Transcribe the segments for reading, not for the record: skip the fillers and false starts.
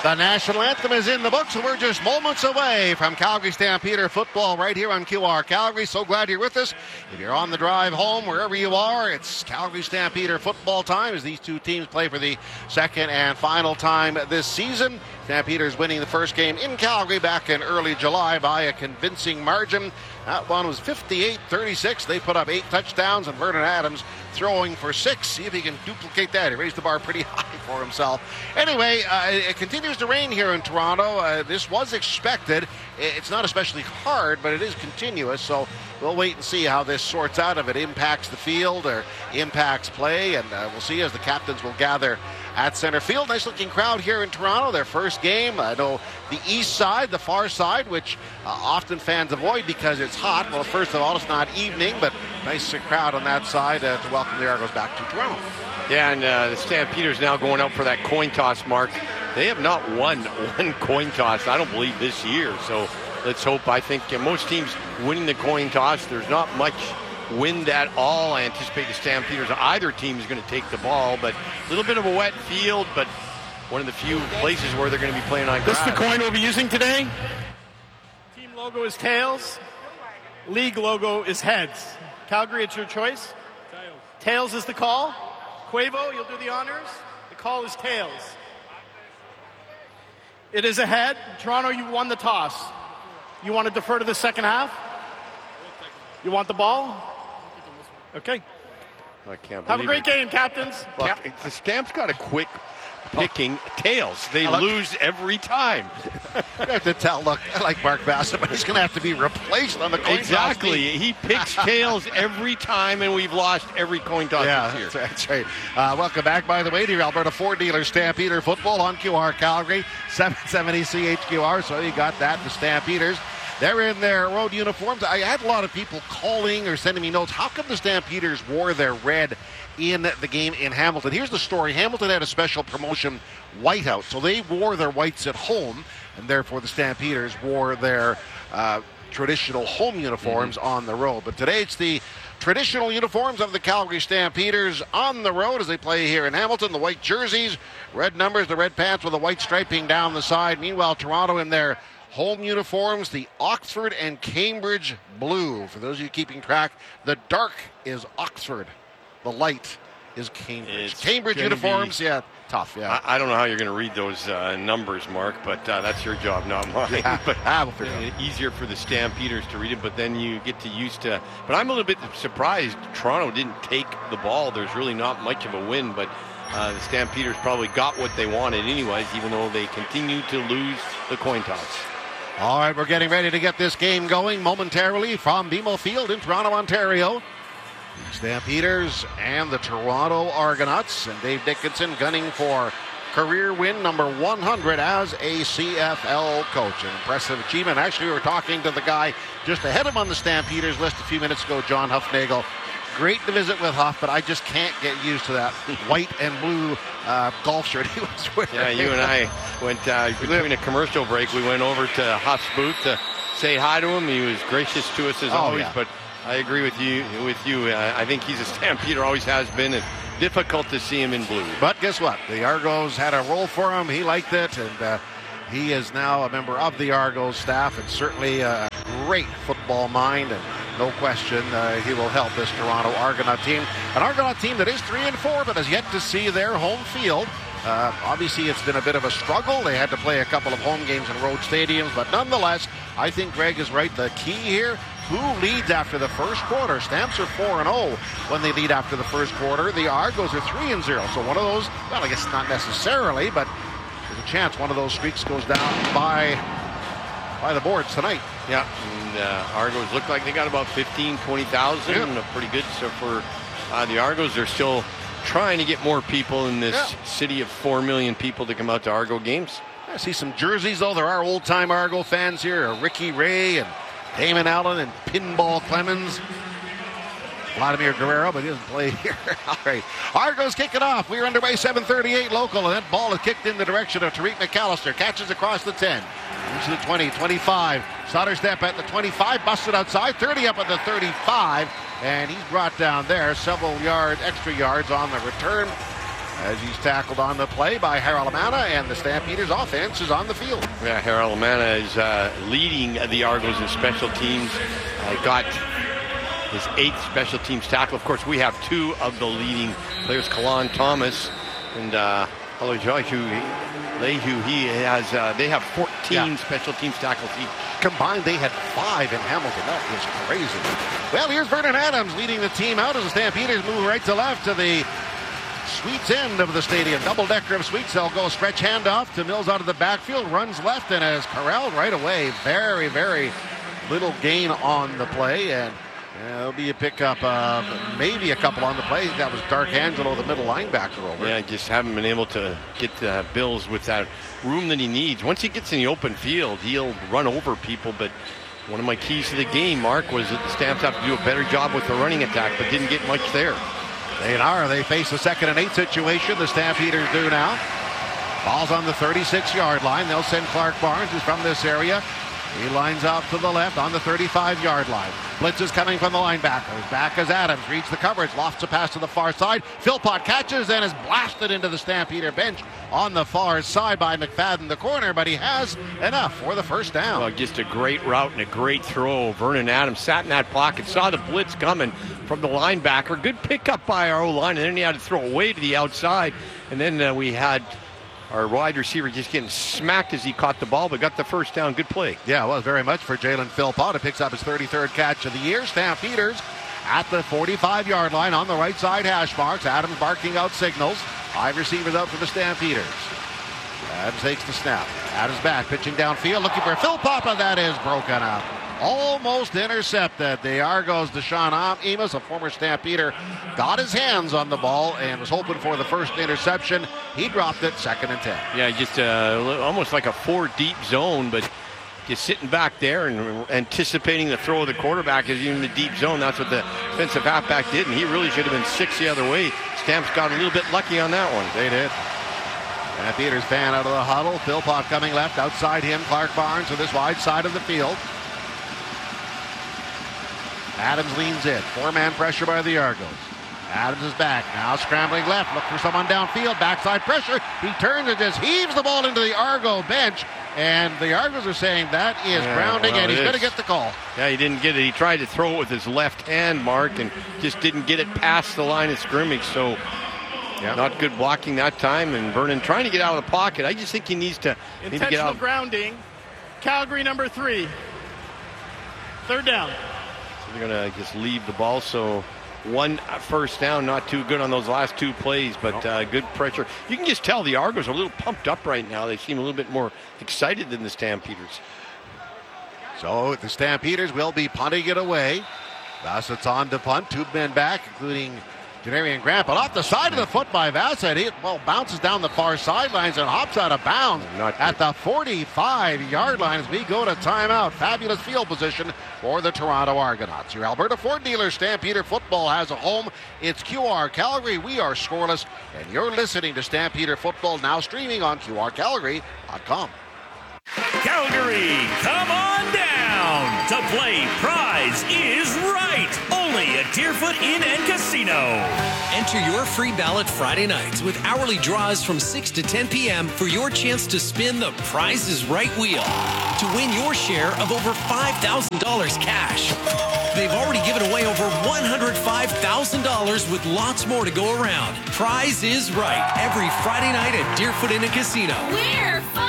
The national anthem is in the books, and we're just moments away from Calgary Stampeder football right here on QR Calgary. So glad you're with us. If you're on the drive home, wherever you are, it's Calgary Stampeder football time as these two teams play for the second and final time this season. Stampeders winning the first game in Calgary back in early July by a convincing margin. That one was 58-36. They put up 8 touchdowns, and Vernon Adams throwing for 6. See if he can duplicate that. He raised the bar pretty high for himself. Anyway, it continues to rain here in Toronto. This was expected. It's not especially hard, but it is continuous, so we'll wait and see how this sorts out, if it impacts the field or impacts play, and we'll see as the captains will gather at center field. Nice looking crowd here in Toronto. Their first game. I know the east side, the far side, which often fans avoid because it's hot. Well, first of all, it's not evening, but nice crowd on that side to welcome the Argos back to Toronto. Yeah, and the Stampeders now going out for that coin toss, Mark. They have not won one coin toss, I don't believe, this year. So let's hope. I think most teams winning the coin toss, there's not much wind at all. I anticipate the Stampeders, either team is going to take the ball, but a little bit of a wet field, but one of the few places where they're going to be playing on grass. This is the coin we'll be using today. Team logo is tails. League logo is heads. Calgary, it's your choice. Tails. Tails is the call. Quavo, you'll do the honors. The call is tails. It is a head. Toronto, you won the toss. You want to defer to the second half? You want the ball? Okay. I can't believe Have a great game, captains. Look, the Stamps got a quick picking tails. They lose every time. You have to tell, look, I like Mark Bassett, but he's going to have to be replaced on the coin toss. Exactly. He picks tails every time, and we've lost every coin toss this year. That's right. Welcome back, by the way, to your Alberta Ford dealer Stampeder football on QR Calgary, 770 CHQR. So you got that, the Stampeders. They're in their road uniforms. I had a lot of people calling or sending me notes. How come the Stampeders wore their red in the game in Hamilton? Here's the story. Hamilton had a special promotion whiteout, so they wore their whites at home, and therefore the Stampeders wore their traditional home uniforms on the road. But today it's the traditional uniforms of the Calgary Stampeders on the road as they play here in Hamilton. The white jerseys, red numbers, the red pants with the white striping down the side. Meanwhile, Toronto in their home uniforms, the Oxford and Cambridge blue. For those of you keeping track, the dark is Oxford. The light is Cambridge. Cambridge uniforms, tough, I don't know how you're going to read those numbers, Mark, but that's your job, not mine. Yeah, but we'll figure it out. Easier for the Stampeders to read it, but then you get used to. But I'm a little bit surprised Toronto didn't take the ball. There's really not much of a win, but the Stampeders probably got what they wanted anyways, even though they continue to lose the coin toss. All right, we're getting ready to get this game going momentarily from BMO Field in Toronto, Ontario. The Stampeders and the Toronto Argonauts, and Dave Dickinson gunning for career win number 100 as a CFL coach. An impressive achievement. Actually, we were talking to the guy just ahead of him on the Stampeders list a few minutes ago, John Huffnagel. Great to visit with Huff, but I just can't get used to that white and blue golf shirt he was wearing. Yeah, you and I went between a commercial break. We went over to Huff's booth to say hi to him. He was gracious to us as always. Yeah. But I agree with you. I think he's a Stampeder, always has been. It's difficult to see him in blue. But guess what? The Argos had a role for him. He liked it, and he is now a member of the Argos staff, and certainly a great football mind. And no question, he will help this Toronto Argonaut team. An Argonaut team that is 3-4, but has yet to see their home field. Obviously, it's been a bit of a struggle. They had to play a couple of home games in road stadiums, but nonetheless, I think Greg is right. The key here, who leads after the first quarter? Stamps are 4-0 when they lead after the first quarter. The Argos are 3-0. So one of those, well, I guess not necessarily, but there's a chance one of those streaks goes down by the boards tonight. Yeah, and Argos look like they got about 15, 20,000. Yeah. Pretty good. So for the Argos, they're still trying to get more people in this city of 4 million people to come out to Argo games. I see some jerseys, though. There are old-time Argo fans here. Ricky Ray and Damon Allen and Pinball Clemens. Vladimir Guerrero, but he doesn't play here. All right. Argos kick it off. We're underway, 7:38 local, and that ball is kicked in the direction of Tariq McAllister. Catches across the 10. Into the 20, 25. Sutter step at the 25. Busted outside. 30 up at the 35. And he's brought down there. Several extra yards on the return. as he's tackled on the play by Harold Amana, and the Stampeders offense is on the field. Yeah, Harold Amana is leading the Argos in special teams. Got his 8th special teams tackle. Of course, we have 2 of the leading players, Kalan Thomas and Lehu. They have 14 special teams tackles each. Combined, they had 5 in Hamilton. That is crazy. Well, here's Vernon Adams leading the team out as the Stampeders move right to left to the Sweets end of the stadium. Double-decker of Sweets. They'll go stretch handoff to Mills out of the backfield. Runs left and is corralled right away. Very, very little gain on the play. And there'll be a pickup of maybe a couple on the play. That was Dark Angelo, the middle linebacker, over. Yeah, just haven't been able to get Bills with that room that he needs. Once he gets in the open field, he'll run over people. But one of my keys to the game, Mark, was that the Stamps have to do a better job with the running attack, but didn't get much there. They face a 2nd and 8 situation. The Stampeders do now. Ball's on the 36-yard line. They'll send Clark Barnes, who's from this area. He lines out to the left on the 35-yard line. Blitz is coming from the linebackers. Back as Adams reads the coverage. Lofts a pass to the far side. Philpott catches and is blasted into the Stampeder bench on the far side by McFadden, the corner, but he has enough for the first down. Well, just a great route and a great throw. Vernon Adams sat in that pocket, saw the blitz coming from the linebacker. Good pickup by our O-line, and then he had to throw away to the outside. And then we had our wide receiver just getting smacked as he caught the ball, but got the first down. Good play. Yeah, it was very much for Jalen Philpott. It picks up his 33rd catch of the year. Stampeders at the 45-yard line on the right side hash marks. Adams barking out signals. 5 receivers out for the Stampeders. Adams takes the snap. Adams back, pitching downfield, looking for Philpott, and that is broken up. Almost intercepted. The Argos, Deshaun Amos, a former Stampeder, got his hands on the ball and was hoping for the first interception. He dropped it, 2nd and 10. Yeah, just almost like a 4-deep zone, but just sitting back there and anticipating the throw of the quarterback is in the deep zone. That's what the defensive halfback did, and he really should have been 6 the other way. Stamps got a little bit lucky on that one. They did. Stampeders fan out of the huddle. Philpott coming left. Outside him, Clark Barnes to this wide side of the field. Adams leans in. 4-man pressure by the Argos. Adams is back. Now scrambling left. Look for someone downfield. Backside pressure. He turns and just heaves the ball into the Argo bench. And the Argos are saying that is grounding, and he's going to get the call. Yeah, he didn't get it. He tried to throw it with his left hand, Mark, and just didn't get it past the line of scrimmage. So not good blocking that time. And Vernon trying to get out of the pocket. I just think he needs to maybe get out. Intentional grounding. Calgary number 3. 3rd down. They're going to just leave the ball. So 1 first down, not too good on those last 2 plays, but good pressure. You can just tell the Argos are a little pumped up right now. They seem a little bit more excited than the Stampeders. So the Stampeders will be punting it away. Vassett's on to punt. 2 men back, including Janarian Grant, but off the side of the foot by Vassett. He bounces down the far sidelines and hops out of bounds at the 45-yard line as we go to timeout. Fabulous field position for the Toronto Argonauts. Your Alberta Ford dealer, Stampeder Football, has a home. It's QR Calgary. We are scoreless, and you're listening to Stampeder Football, now streaming on QRCalgary.com. Calgary, come on down to play Prize is Right, only at Deerfoot Inn and Casino. Enter your free ballot Friday nights with hourly draws from 6 to 10 p.m. for your chance to spin the Prize is Right wheel to win your share of over $5,000 cash. They've already given away over $105,000 with lots more to go around. Prize is Right, every Friday night at Deerfoot Inn and Casino. We're fun!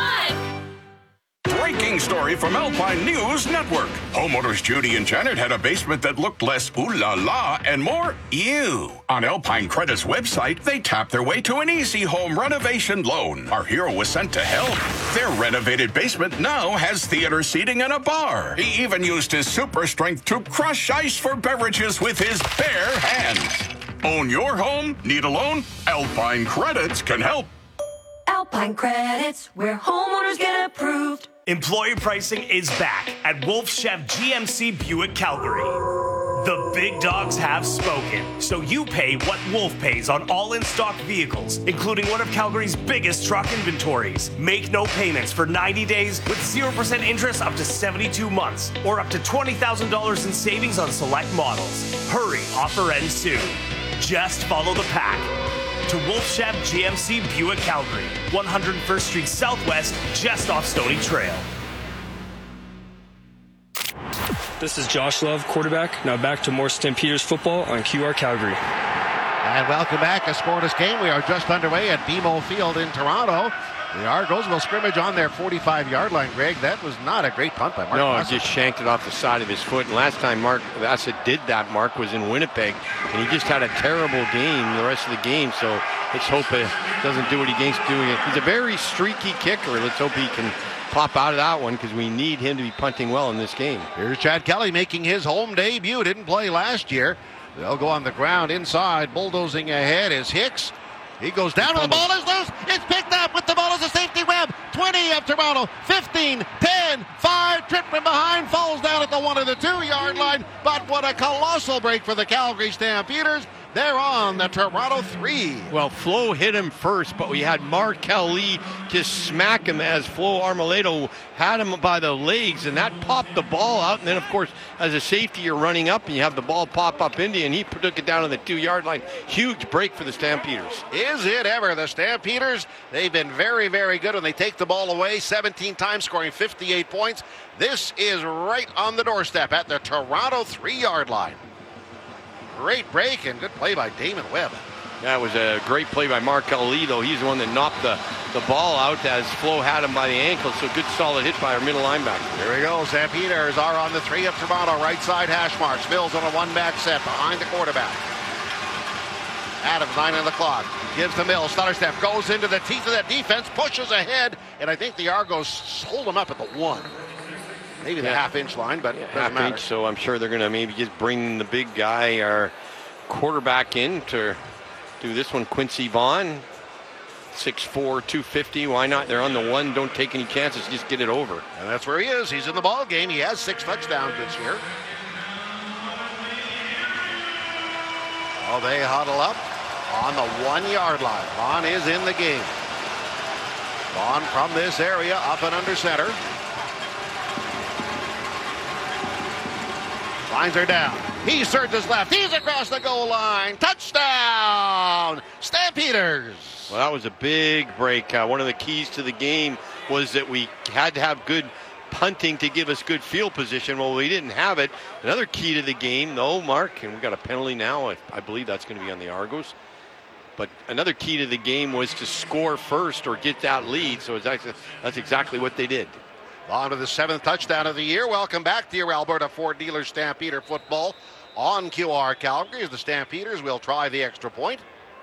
Breaking story from Alpine News Network. Homeowners Judy and Janet had a basement that looked less ooh la la and more ew. On Alpine Credit's website, they tapped their way to an easy home renovation loan. Our hero was sent to help. Their renovated basement now has theater seating and a bar. He even used his super strength to crush ice for beverages with his bare hands. Own your home? Need a loan? Alpine Credits can help. Alpine Credits, where homeowners get approved. Employer pricing is back at Wolf Chef GMC Buick Calgary. The big dogs have spoken, so you pay what Wolf pays on all in-stock vehicles, including one of Calgary's biggest truck inventories. Make no payments for 90 days with 0% interest up to 72 months, or up to $20,000 in savings on select models. Hurry, offer ends soon. Just follow the pack. to Wolf Chef GMC Buick Calgary, 101st Street Southwest, just off Stony Trail. This is Josh Love, quarterback. Now back to more Stampeders football on QR Calgary. And welcome back. A scoreless game. We are just underway at BMO Field in Toronto. The Argos will scrimmage on their 45-yard line, Greg. That was not a great punt by Mark Bassett. Just shanked it off the side of his foot. And last time Mark Bassett did that, Mark was in Winnipeg, and he just had a terrible game the rest of the game. So let's hope it doesn't do what he's doing. He's a very streaky kicker. Let's hope he can pop out of that one because we need him to be punting well in this game. Here's Chad Kelly making his home debut. Didn't play last year. They'll go on the ground inside. Bulldozing ahead is Hicks. He goes down, and the ball is loose. It's picked up with the ball as a safety web. 20 of Toronto, 15, 10, 5, tripped from behind, falls down at the 1 or the 2-yard line. But what a colossal break for the Calgary Stampeders. They're on the Toronto 3. Well, Flo hit him first, but we had Markel Lee just smack him as Flo Armaledo had him by the legs, and that popped the ball out. And then, of course, as a safety, you're running up, and you have the ball pop up into you, and he took it down to the 2-yard line. Huge break for the Stampeders. Is it ever? The Stampeders, they've been very, very good when they take the ball away. 17 times, scoring 58 points. This is right on the doorstep at the Toronto 3-yard line. Great break and good play by Damon Webb. That was a great play by Markel Lee, though. He's the one that knocked the ball out as Flo had him by the ankle. So good solid hit by our middle linebacker. Here we go. Stampeders are on the 3 of Toronto. Right side hash marks. Mills on a one-back set behind the quarterback. Adams 9 on the clock. Gives to Mills. Stutter step. Goes into the teeth of that defense. Pushes ahead. And I think the Argos hold him up at the 1. Maybe the half-inch line, but half-inch. So I'm sure they're going to maybe just bring the big guy, our quarterback, in to do this one. Quincy Vaughn, 6'4", 250. Why not? They're on the 1. Don't take any chances. Just get it over. And that's where he is. He's in the ball game. He has 6 touchdowns this year. Oh, they huddle up on the 1-yard line. Vaughn is in the game. Vaughn from this area, up and under center. Lines are down. He surges left. He's across the goal line. Touchdown! Stampeders! Well, that was a big break. One of the keys to the game was that we had to have good punting to give us good field position. Well, we didn't have it. Another key to the game, though, Mark, and we got a penalty now. I believe that's going to be on the Argos. But another key to the game was to score first or get that lead. So that's exactly what they did. On to the 7th touchdown of the year. Welcome back to your Alberta Ford Dealer Stampeder football on QR Calgary as the Stampeders will try the extra point.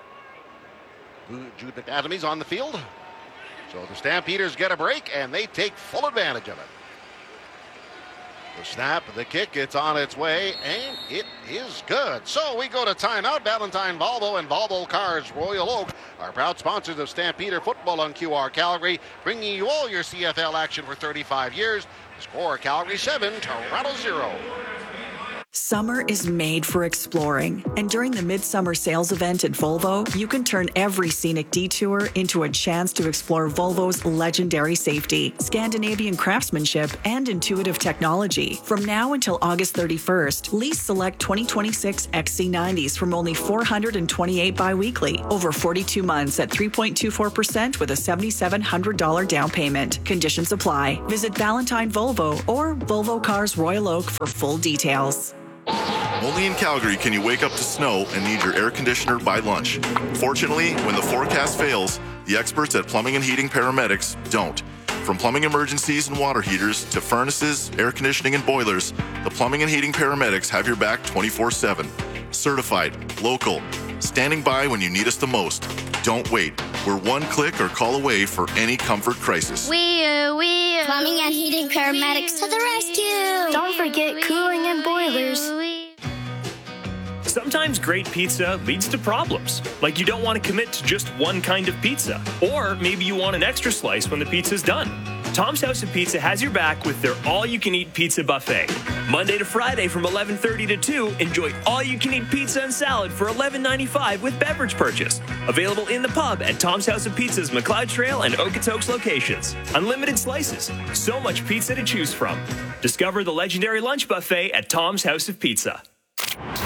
Jude McAdamy's on the field. So the Stampeders get a break and they take full advantage of it. The snap, the kick, it's on its way, and it is good. So we go to timeout. Valentine Volvo and Volvo Cars Royal Oak are proud sponsors of Stampeder football on QR Calgary, bringing you all your CFL action for 35 years. The score, Calgary 7, Toronto 0. Summer is made for exploring, and during the Midsummer Sales event at Volvo, you can turn every scenic detour into a chance to explore Volvo's legendary safety, Scandinavian craftsmanship, and intuitive technology. From now until August 31st, lease select 2026 XC90s from only $428 bi-weekly, over 42 months at 3.24% with a $7,700 down payment. Conditions apply. Visit Valentine Volvo or Volvo Cars Royal Oak for full details. Only in Calgary can you wake up to snow and need your air conditioner by lunch. Fortunately, when the forecast fails, the experts at Plumbing and Heating Paramedics don't. From plumbing emergencies and water heaters to furnaces, air conditioning, and boilers, the Plumbing and Heating Paramedics have your back 24/7. Certified, local, standing by when you need us the most. Don't wait. We're one click or call away for any comfort crisis. Plumbing and Heating Paramedics to the rescue. Don't forget cooling and boilers. Sometimes great pizza leads to problems, like you don't want to commit to just one kind of pizza, or maybe you want an extra slice when the pizza's done. Tom's House of Pizza has your back with their all-you-can-eat pizza buffet. Monday to Friday from 11:30 to 2, enjoy all-you-can-eat pizza and salad for $11.95 with beverage purchase. Available in the pub at Tom's House of Pizza's McLeod Trail and Okotoks locations. Unlimited slices, so much pizza to choose from. Discover the legendary lunch buffet at Tom's House of Pizza.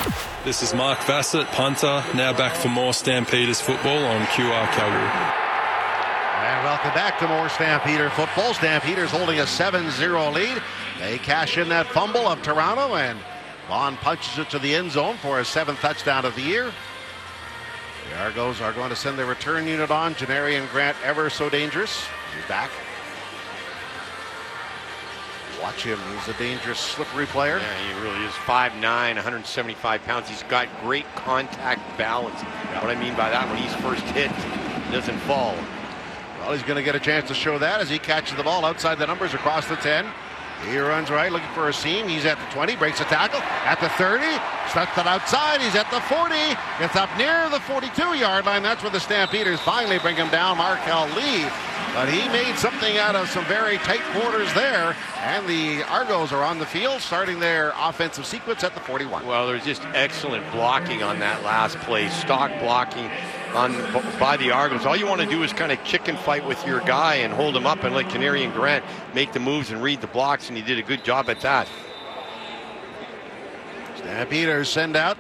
This is Mark Vassett, punter, now back for more Stampeders football on QR Calgary. And welcome back to more Stampeder football. Stampeders holding a 7-0 lead. They cash in that fumble of Toronto, and Vaughn punches it to the end zone for his 7th touchdown of the year. The Argos are going to send their return unit on. Janarian Grant, ever so dangerous. He's back. Watch him. He's a dangerous, slippery player. Yeah, he really is. 5'9", 175 pounds. He's got great contact balance. Yeah. What I mean by that, when he's first hit, he doesn't fall. Well, he's going to get a chance to show that as he catches the ball outside the numbers across the 10. He runs right, looking for a seam. He's at the 20, breaks a tackle. At the 30, steps it outside. He's at the 40, gets up near the 42-yard line. That's where the Stampeders finally bring him down, Markel Lee. But he made something out of some very tight quarters there. And the Argos are on the field, starting their offensive sequence at the 41. Well, there's just excellent blocking on that last play. Stock blocking by the Argos. All you want to do is kind of chicken fight with your guy and hold him up and let Janarian Grant make the moves and read the blocks, and he did a good job at that. Stampeders send out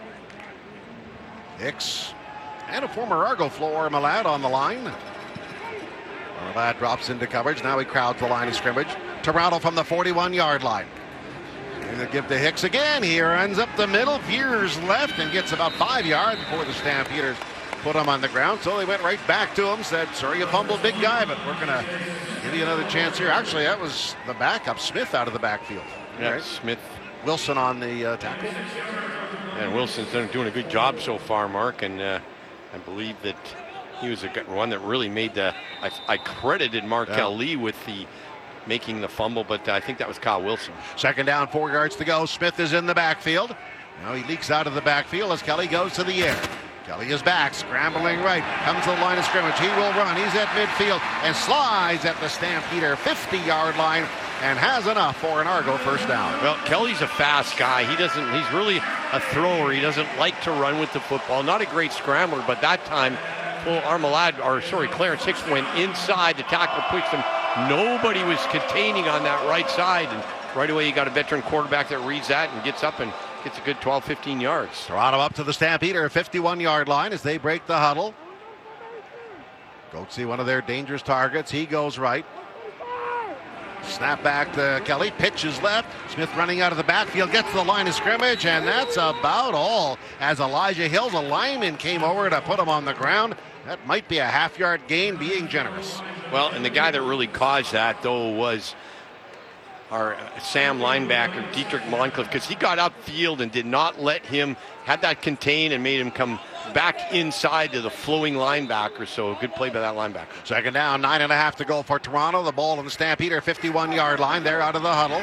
Hicks and a former Argo, Floor Malad, on the line. Malad drops into coverage. Now he crowds the line of scrimmage. Toronto from the 41-yard line. And they give to Hicks again. He runs up the middle, veers left, and gets about 5 yards before the Stampeders put him on the ground. So they went right back to him, said, sorry you fumbled, big guy, but we're going to give you another chance here. Actually, that was the backup, Smith, out of the backfield. Yeah, right? Smith. Wilson on the tackle. And Wilson's doing a good job so far, Mark, and I believe that he was one that really made the. I credited Markel Lee with the making the fumble, but I think that was Kyle Wilson. Second down, 4 yards to go. Smith is in the backfield. Now he leaks out of the backfield as Kelly goes to the air. Kelly is back, scrambling right, comes to the line of scrimmage. He will run. He's at midfield and slides at the Stampeder 50-yard line and has enough for an Argo first down. Well, Kelly's a fast guy. He's really a thrower. He doesn't like to run with the football. Not a great scrambler, but that time, Clarence Hicks went inside. The tackle pushed him. Nobody was containing on that right side, and right away you got a veteran quarterback that reads that and gets up and gets a good 12-15 yards. Toronto up to the Stampeder 51-yard line as they break the huddle. Goatsy, one of their dangerous targets. He goes right. Snap back to Kelly. Pitch is left. Smith running out of the backfield. Gets to the line of scrimmage, and that's about all. As Elijah Hills, a lineman, came over to put him on the ground. That might be a half-yard gain, being generous. Well, and the guy that really caused that, though, was our Sam linebacker, Dietrich Moncrief, because he got upfield and did not let him, had that contained and made him come back inside to the flowing linebacker. So a good play by that linebacker. Second down, 9.5 to go for Toronto. The ball in the Stampeder 51-yard line. They're out of the huddle.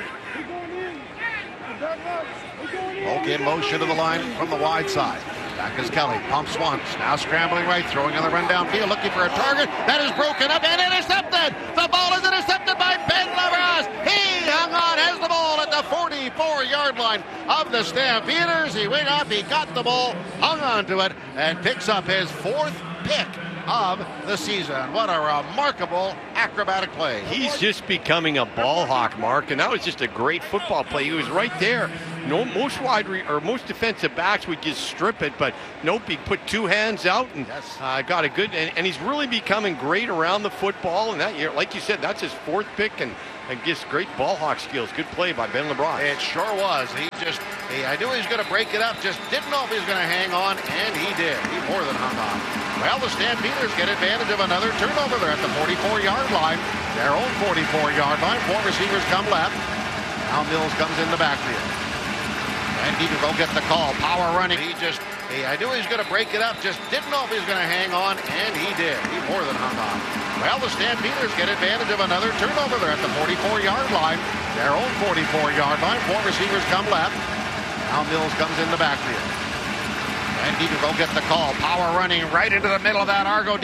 Volk in motion to the line from the wide side. Back is Kelly, pumps once, now scrambling right, throwing on the run downfield, looking for a target. That is broken up and intercepted. The ball is intercepted by Ben LaRasse. He hung on, has the ball at the 44-yard line of the Stampeders. He went up, he got the ball, hung on to it, and picks up his 4th pick of the season. What a remarkable acrobatic play. He's just becoming a ball hawk, Mark, and that was just a great football play. He was right there. No, most defensive backs would just strip it, but nope, he put 2 hands out and got a good, and he's really becoming great around the football. And that year, like you said, that's his 4th pick, and just great ball hawk skills. Good play by Ben LaBrosse. It sure was. I knew he was going to break it up, just didn't know if he was going to hang on, and he did. He more than hung on. Well, the Stampeders get advantage of another turnover. They're at the 44-yard line, their own 44-yard line. 4 receivers come left. Now Mills comes in the backfield. And he will get the call. Power running. I knew he was going to break it up, just didn't know if he was going to hang on, and he did. He more than hung on. Well, the Stampeders get advantage of another turnover. They're at the 44-yard line, their own 44-yard line. 4 receivers come left. Now Mills comes in the backfield. And he will get the call. Power running right into the middle of that Argo